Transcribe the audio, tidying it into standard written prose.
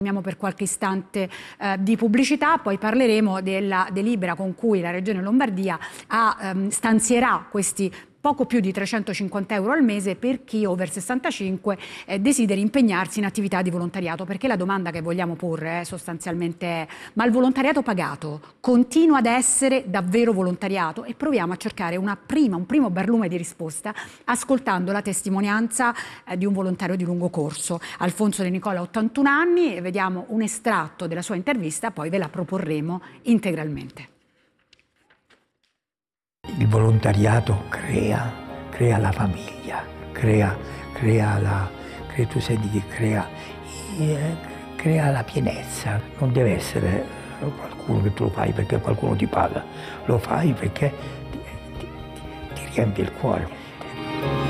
Per qualche istante di pubblicità, poi parleremo della delibera con cui la Regione Lombardia stanzierà questi poco più di 350 euro al mese per chi over 65 desideri impegnarsi in attività di volontariato, perché la domanda che vogliamo porre sostanzialmente è: ma il volontariato pagato continua ad essere davvero volontariato? E proviamo a cercare un primo barlume di risposta ascoltando la testimonianza di un volontario di lungo corso, Alfonso De Nicola, 81 anni, e vediamo un estratto della sua intervista, poi ve la proporremo integralmente. Il volontariato crea la famiglia, tu senti che crea la pienezza. Non deve essere qualcuno che tu lo fai perché qualcuno ti paga, lo fai perché ti riempie il cuore.